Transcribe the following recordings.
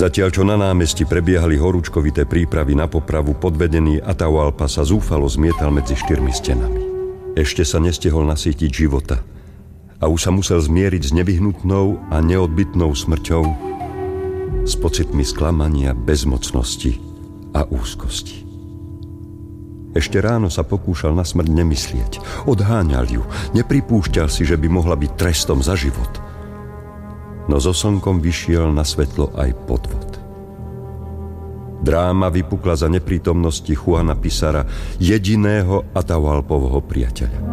Zatiaľ, čo na námestí prebiehali horúčkovité prípravy na popravu, podvedený Atahualpa sa zúfalo zmietal medzi 4 stenami. Ešte sa nestihol nasýtiť života a už sa musel zmieriť s nevyhnutnou a neodbytnou smrťou, s pocitmi sklamania, bezmocnosti a úzkosti. Ešte ráno sa pokúšal na smrť nemyslieť. Odháňal ju. Nepripúšťal si, že by mohla byť trestom za život. No so slnkom vyšiel na svetlo aj podvod. Dráma vypukla za neprítomnosti Juana Pizarra, jediného Atahualpovho priateľa.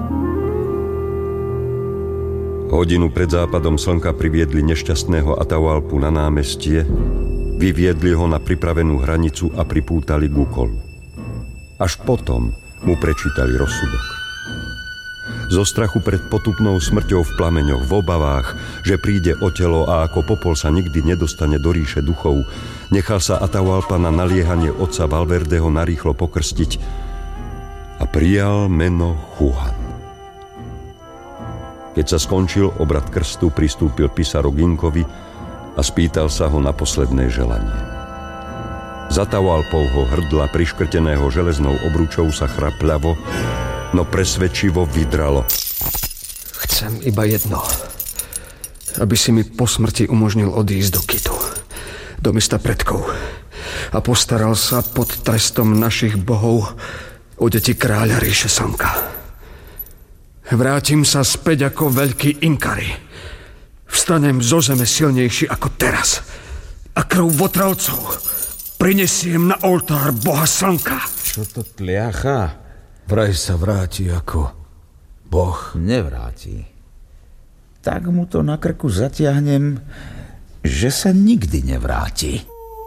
Hodinu pred západom slnka priviedli nešťastného Atahualpu na námestie, vyviedli ho na pripravenú hranicu a pripútali k úkolu. Až potom mu prečítali rozsudok. Zo strachu pred potupnou smrťou v plameňoch, v obavách, že príde o telo a ako popol sa nikdy nedostane do ríše duchov, nechal sa Atahualpa na naliehanie otca Valverdeho narýchlo pokrstiť a prijal meno Juan. Keď sa skončil obrad krstu, pristúpil Pizarro k Inkovi a spýtal sa ho na posledné želanie. Z Atahualpovho hrdla priškrteného železnou obručou sa chrapľavo, no presvedčivo vydralo. Chcem iba jedno. Aby si mi po smrti umožnil odísť do Kitu, do mesta predkov, a postaral sa pod trestom našich bohov o deti kráľa ríše slnka. Vrátim sa späť ako veľký Inkari. Vstanem zo zeme silnejší ako teraz. A krv votralcov prinesiem na oltár boha slnka. Čo to tliacha? Vraj sa vráti ako boh. Nevráti. Tak mu to na krku zatiahnem, že sa nikdy nevráti.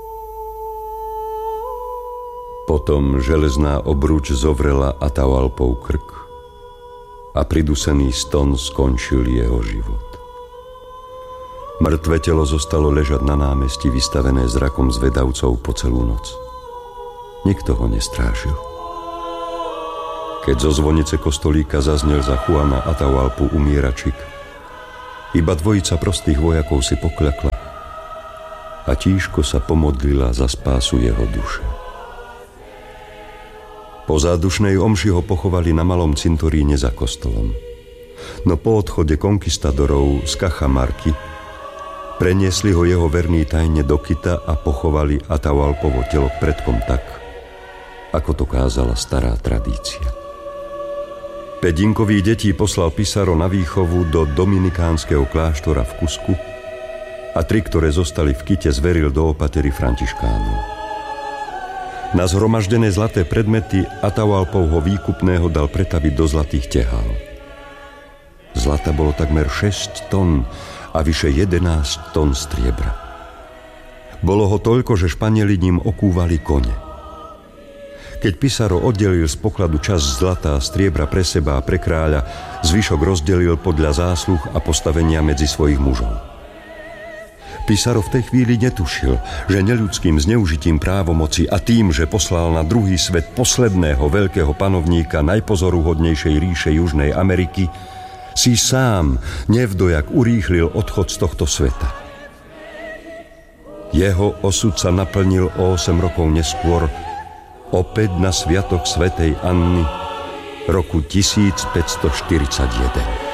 Potom železná obruč zovrela Atahualpov krk a pridusený ston skončil jeho život. Mŕtve telo zostalo ležať na námestí, vystavené zrakom zvedavcov po celú noc. Nikto ho nestrážil. Keď zo zvonice kostolíka zaznel za Juana Atahualpu umieračik, iba dvojica prostých vojakov si pokľakla a tížko sa pomodlila za spásu jeho duše. Po zádušnej omši ho pochovali na malom cintoríne za kostolom. No po odchode konkistadorov z Cajamarky preniesli ho jeho verní tajne do Kita a pochovali Atahualpovo telo k predkom tak, ako to kázala stará tradícia. 5 Inkových detí poslal Pizarro na výchovu do dominikánskeho kláštora v Cusku a 3, ktoré zostali v Kite, zveril do opatery františkánov. Na zhromaždené zlaté predmety Atahualpovho výkupného dal pretaviť do zlatých tehál. Zlata bolo takmer 6 tón a vyše 11 tón striebra. Bolo ho toľko, že Španieli ním okúvali kone. Keď Pizarro oddelil z pokladu časť zlata a striebra pre seba a pre kráľa, zvyšok rozdelil podľa zásluh a postavenia medzi svojich mužov. Pizarro v tej chvíli netušil, že neľudským zneužitím právomoci a tým, že poslal na druhý svet posledného veľkého panovníka najpozoruhodnejšej ríše Južnej Ameriky, si sám nevdojak urýchlil odchod z tohto sveta. Jeho osud sa naplnil o 8 rokov neskôr, opäť na sviatok svätej Anny roku 1541.